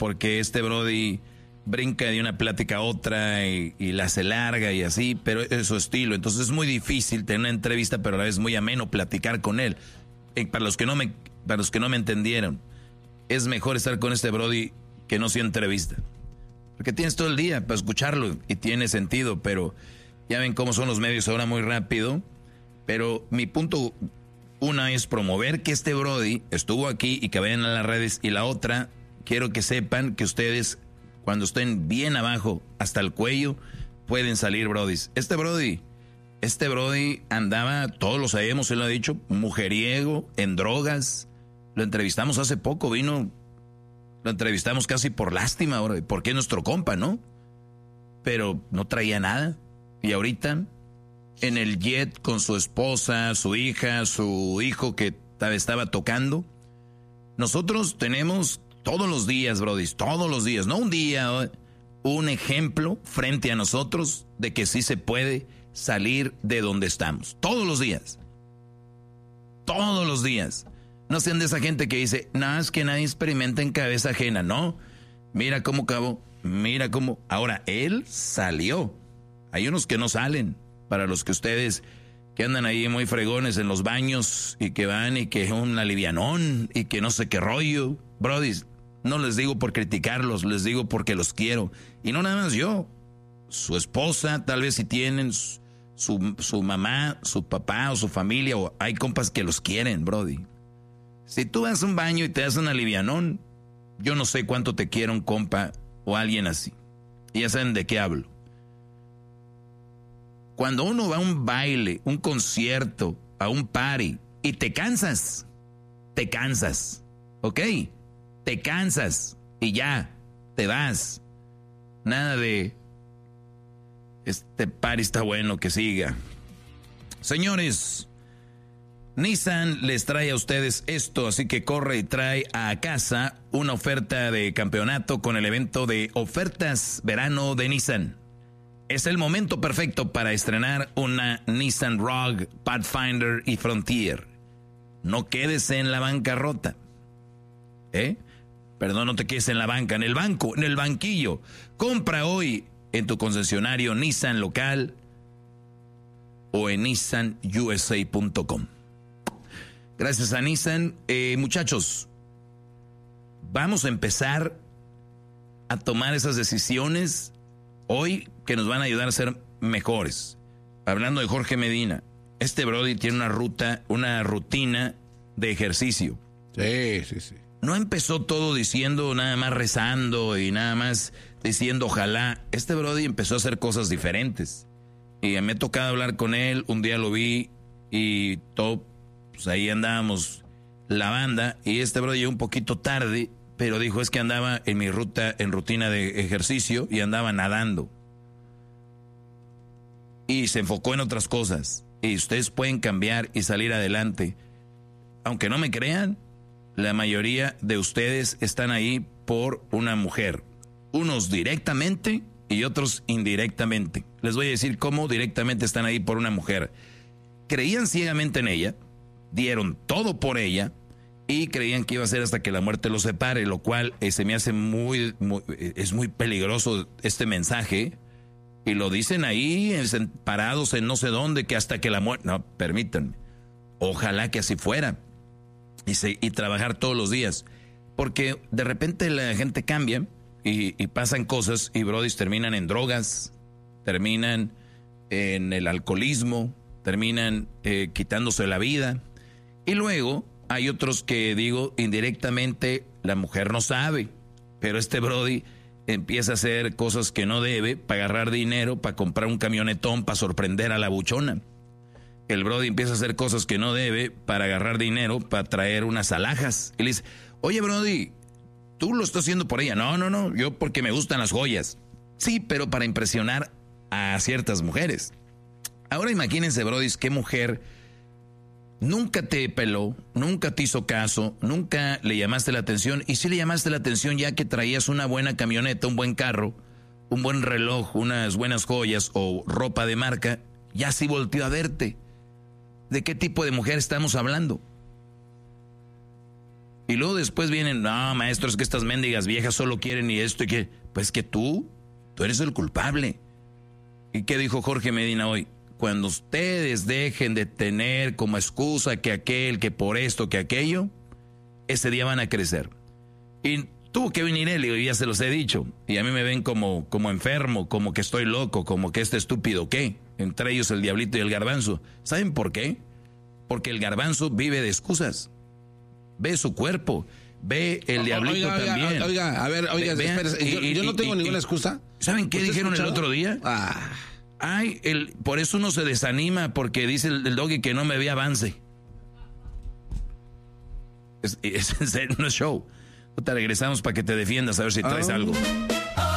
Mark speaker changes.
Speaker 1: porque este brody brinca de una plática a otra y la hace larga y así, pero es su estilo. Entonces es muy difícil tener una entrevista, pero a la vez muy ameno platicar con él. Para los que no me entendieron, es mejor estar con este brody que no sea entrevista. Porque tienes todo el día para escucharlo y tiene sentido, pero ya ven cómo son los medios ahora muy rápido. Pero mi punto, una es promover que este brody estuvo aquí y que vayan a las redes, y la otra, quiero que sepan que ustedes, cuando estén bien abajo hasta el cuello, pueden salir brodis. Este brody andaba, todos lo sabemos, él lo ha dicho, mujeriego, en drogas. Lo entrevistamos hace poco, lo entrevistamos casi por lástima, bro, porque es nuestro compa, ¿no? Pero no traía nada. Y ahorita, en el jet con su esposa, su hija, su hijo que estaba tocando. Nosotros tenemos todos los días, brodis, todos los días, no un día, un ejemplo frente a nosotros de que sí se puede salir de donde estamos. Todos los días. Todos los días. No sean de esa gente que dice, no, es que nadie experimenta en cabeza ajena. No, mira cómo acabó, mira cómo. Ahora, él salió. Hay unos que no salen. Para los que ustedes que andan ahí muy fregones en los baños y que van y que es un alivianón y que no sé qué rollo. Brodis, no les digo por criticarlos, les digo porque los quiero. Y no nada más yo. Su esposa, tal vez si tienen su mamá, su papá o su familia, o hay compas que los quieren, brody. Si tú vas a un baño y te das un alivianón, yo no sé cuánto te quiere un compa o alguien así. Y ya saben de qué hablo. Cuando uno va a un baile, un concierto, a un party, y te cansas, ¿ok? Te cansas y ya, te vas. Nada de, este party está bueno, que siga. Señores, Nissan les trae a ustedes esto, así que corre y trae a casa una oferta de campeonato con el evento de ofertas verano de Nissan. Es el momento perfecto para estrenar una Nissan Rogue, Pathfinder y Frontier. No quedes en la bancarrota. Perdón, no te quedes en la banca, en el banco, en el banquillo. Compra hoy en tu concesionario Nissan local o en nissanusa.com. Gracias a Nissan. Muchachos, vamos a empezar a tomar esas decisiones hoy que nos van a ayudar a ser mejores. Hablando de Jorge Medina, este brody tiene una rutina de ejercicio.
Speaker 2: Sí.
Speaker 1: No empezó todo diciendo, nada más rezando y nada más diciendo ojalá. Este brody empezó a hacer cosas diferentes. Y me ha tocado hablar con él, un día lo vi y todo, pues ahí andábamos la banda, y este brody llegó un poquito tarde, pero dijo, es que andaba en rutina de ejercicio y andaba nadando. Y se enfocó en otras cosas. Y ustedes pueden cambiar y salir adelante. Aunque no me crean, la mayoría de ustedes están ahí por una mujer. Unos directamente y otros indirectamente. Les voy a decir cómo directamente están ahí por una mujer. Creían ciegamente en ella, dieron todo por ella, y creían que iba a ser hasta que la muerte los separe, lo cual se me hace es muy peligroso este mensaje, y lo dicen ahí, parados en no sé dónde, que hasta que la muerte... No, permítanme, ojalá que así fuera, y trabajar todos los días, porque de repente la gente cambia, y pasan cosas, y brodis terminan en drogas, terminan en el alcoholismo, terminan quitándose la vida, y luego... Hay otros que, digo, indirectamente la mujer no sabe, pero este brody empieza a hacer cosas que no debe para agarrar dinero, para comprar un camionetón, para sorprender a la buchona. El brody empieza a hacer cosas que no debe para agarrar dinero, para traer unas alhajas. Y le dice, oye brody, tú lo estás haciendo por ella. No, yo porque me gustan las joyas. Sí, pero para impresionar a ciertas mujeres. Ahora imagínense, brody, qué mujer... Nunca te peló, nunca te hizo caso, nunca le llamaste la atención. Y sí le llamaste la atención ya que traías una buena camioneta, un buen carro, un buen reloj, unas buenas joyas o ropa de marca. Ya sí volteó a verte. ¿De qué tipo de mujer estamos hablando? Y luego después vienen, no, maestro, es que estas mendigas viejas solo quieren y esto y que... Pues que tú eres el culpable. ¿Y qué dijo Jorge Medina hoy? Cuando ustedes dejen de tener como excusa que aquel, que por esto, que aquello, ese día van a crecer. Y tuvo que venir él, y ya se los he dicho. Y a mí me ven como enfermo, como que estoy loco, como que este estúpido, ¿qué? Entre ellos el Diablito y el Garbanzo. ¿Saben por qué? Porque el Garbanzo vive de excusas. Ve su cuerpo. Ve el Diablito también.
Speaker 2: Oiga, espérese, yo no tengo ninguna excusa.
Speaker 1: ¿Saben qué dijeron el otro día? Ay, por eso uno se desanima, porque dice el Doggy que no me ve avance. Es en serio, no es show. Te regresamos para que te defiendas, a ver si traes algo.